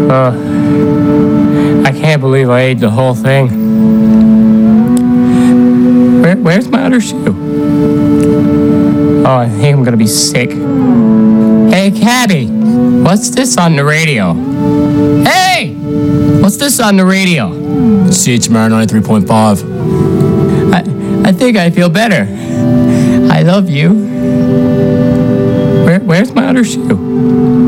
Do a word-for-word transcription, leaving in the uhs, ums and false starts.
Uh, I can't believe I ate the whole thing. Where, where's my other shoe? Oh, I think I'm gonna be sick. Hey, Cabby, what's this on the radio? Hey, what's this on the radio? C H M R ninety-three point five. I, I think I feel better. I love you. Where, where's my other shoe?